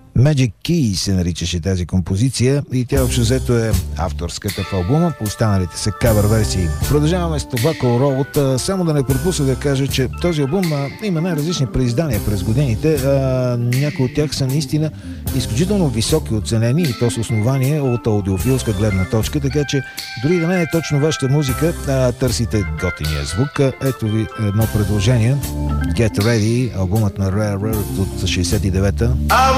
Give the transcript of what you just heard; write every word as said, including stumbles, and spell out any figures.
Magic Key се наричаше тази композиция и тя общо взето е авторската в албума, по останалите са кавър версии. Продължаваме с Tobacco Road. Само да не пропусна да кажа, че този албум а, има най-различни преиздания през годините. А, някои от тях са наистина изключително високи оценени и то с основание от аудиофилска гледна точка, така че дори да не е точно вашата музика, а, търсите готиния звук. Ето ви едно предложение. Get Ready, албумът на Rare Earth от шейсет и девета.